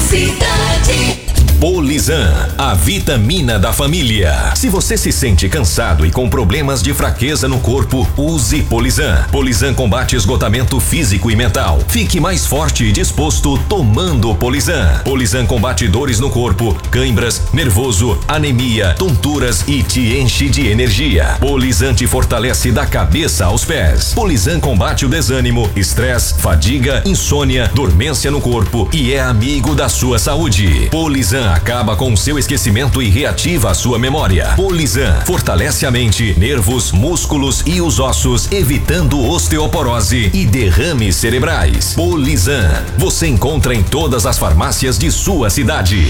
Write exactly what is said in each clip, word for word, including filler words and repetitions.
Cidade. Polizan, a vitamina da família. Se você se sente cansado e com problemas de fraqueza no corpo, use Polizan. Polizan combate esgotamento físico e mental. Fique mais forte e disposto tomando Polizan. Polizan combate dores no corpo, cãibras, nervoso, anemia, tonturas e te enche de energia. Polizan te fortalece da cabeça aos pés. Polizan combate o desânimo, estresse, fadiga, insônia, dormência no corpo e é amigo da sua saúde. Polizan acaba com o seu esquecimento e reativa a sua memória. Polizan fortalece a mente, nervos, músculos e os ossos, evitando osteoporose e derrames cerebrais. Polizan, você encontra em todas as farmácias de sua cidade.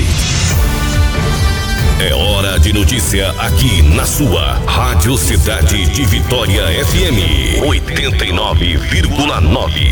É hora de notícia aqui na sua Rádio Cidade de Vitória F M oitenta e nove vírgula nove.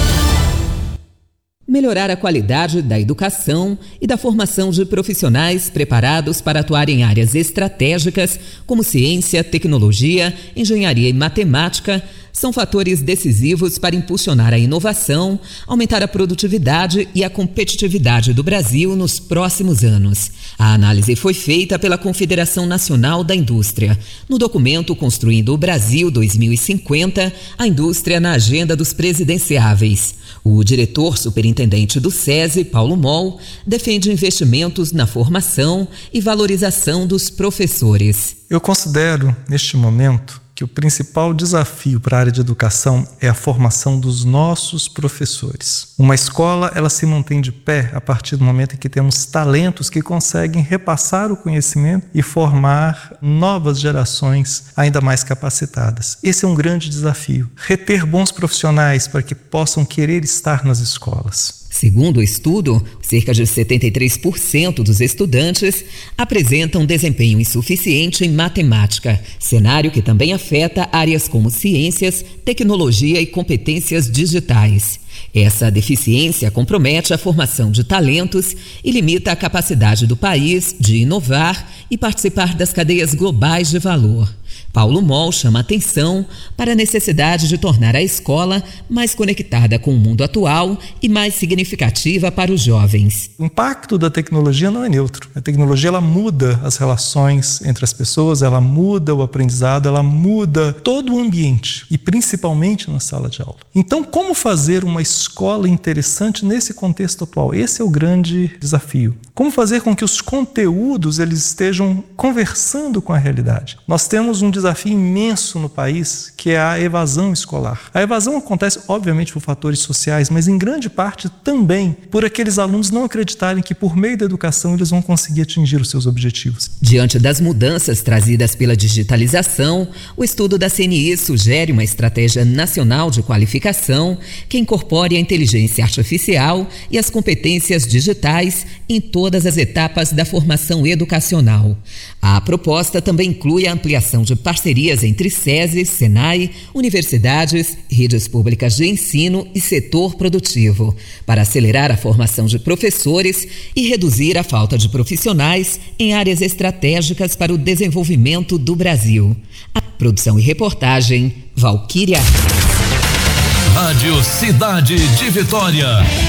Melhorar a qualidade da educação e da formação de profissionais preparados para atuar em áreas estratégicas como ciência, tecnologia, engenharia e matemática são fatores decisivos para impulsionar a inovação, aumentar a produtividade e a competitividade do Brasil nos próximos anos. A análise foi feita pela Confederação Nacional da Indústria, no documento Construindo o Brasil dois mil e cinquenta, a indústria na agenda dos presidenciáveis. O diretor superintendente do SESI, Paulo Moll, defende investimentos na formação e valorização dos professores. Eu considero, neste momento, que o principal desafio para a área de educação é a formação dos nossos professores. Uma escola, ela se mantém de pé a partir do momento em que temos talentos que conseguem repassar o conhecimento e formar novas gerações ainda mais capacitadas. Esse é um grande desafio. Reter bons profissionais para que possam querer estar nas escolas. Segundo o estudo, cerca de setenta e três por cento dos estudantes apresentam desempenho insuficiente em matemática, cenário que também afeta áreas como ciências, tecnologia e competências digitais. Essa deficiência compromete a formação de talentos e limita a capacidade do país de inovar e participar das cadeias globais de valor. Paulo Moll chama atenção para a necessidade de tornar a escola mais conectada com o mundo atual e mais significativa para os jovens. O impacto da tecnologia não é neutro. A tecnologia ela muda as relações entre as pessoas, ela muda o aprendizado, ela muda todo o ambiente e principalmente na sala de aula. Então, como fazer uma escola interessante nesse contexto atual? Esse é o grande desafio. Como fazer com que os conteúdos eles estejam conversando com a realidade? Nós temos um desafio imenso no país, que é a evasão escolar. A evasão acontece, obviamente, por fatores sociais, mas em grande parte também por aqueles alunos não acreditarem que por meio da educação eles vão conseguir atingir os seus objetivos. Diante das mudanças trazidas pela digitalização, o estudo da C N I sugere uma estratégia nacional de qualificação que incorpore a inteligência artificial e as competências digitais em todas as etapas da formação educacional. A proposta também inclui a ampliação de parcerias entre SESI, SENAI, universidades, redes públicas de ensino e setor produtivo, para acelerar a formação de professores e reduzir a falta de profissionais em áreas estratégicas para o desenvolvimento do Brasil. A produção e reportagem, Valquíria. Rádio Cidade de Vitória.